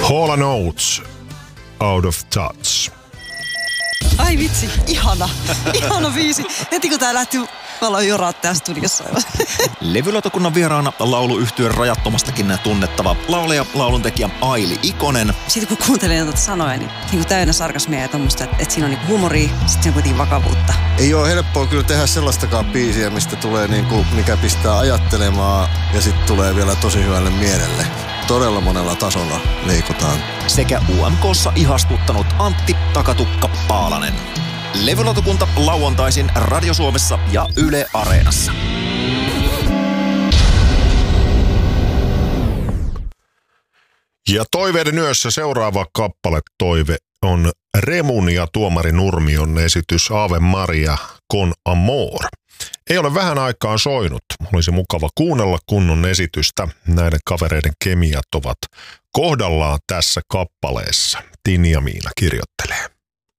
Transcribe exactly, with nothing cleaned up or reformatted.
Hall and Oates, Out of Touch. Ai vitsi, ihana. Ihana biisi. Heti kun tää lähti, me ollaan joraat tää studiossa. Levylautakunnan vieraana lauluyhtyön Rajattomastakin tunnettava laulaja, lauluntekijä Aili Ikonen. Sitten kun kuuntelee noita sanoja, niin, niin kuin täynnä sarkasmia ja tommoista, että, että siinä on niin humoria, sitten siinä on kuitenkin vakavuutta. Ei ole helppoa kyllä tehdä sellaistakaan biisiä, mistä tulee niin kuin, mikä pistää ajattelemaan ja sitten tulee vielä tosi hyvälle mielelle. Todella monella tasolla liikutaan. Sekä U M K:ssa ihastuttanut Antti Takatukka Paalanen. Levylautakunta lauantaisin Radio Suomessa ja Yle Areenassa. Ja toiveiden yössä seuraava kappale toive on Remun ja Tuomari Nurmion esitys Ave Maria con Amor. Ei ole vähän aikaan soinut. Olisi mukava kuunnella kunnon esitystä. Näiden kavereiden kemiat ovat kohdallaan tässä kappaleessa. Tini ja Miina kirjoittaa.